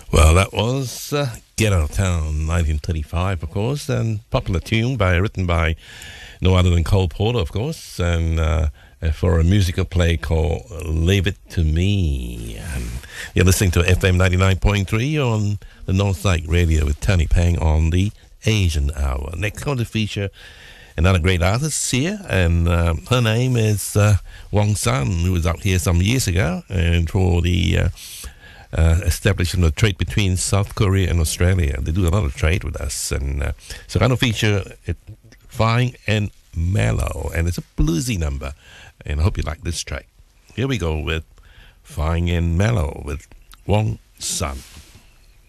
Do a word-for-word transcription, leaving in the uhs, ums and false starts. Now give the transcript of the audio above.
Well, that was uh, Get Out of Town, nineteen thirty-five, of course, and popular tune by written by no other than Cole Porter, of course, and uh, for a musical play called Leave It to Me. And you're listening to F M ninety-nine point three on the Northside Radio with Tony Pang on the Asian Hour. Next, going to feature another great artist here, and uh, her name is uh, Wong Sun, who was out here some years ago, and for the uh, uh, establishment of trade between South Korea and Australia. They do a lot of trade with us, and uh, so going to feature it, Fine and Mellow, and it's a bluesy number, and I hope you like this track. Here we go with Fine and Mellow with Wong Sun.